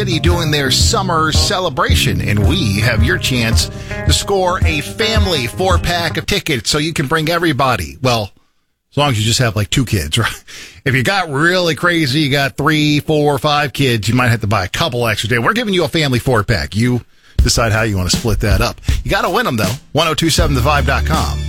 doing their summer celebration, and we have your chance to score a family 4-pack of tickets so you can bring everybody. Well, as long as you just have like 2 kids, right? If you got really crazy, you got 3, 4, 5 kids, you might have to buy a couple extra. We're giving you a family 4-pack. You decide how you want to split that up. You got to win them, though. 1027thevibe.com.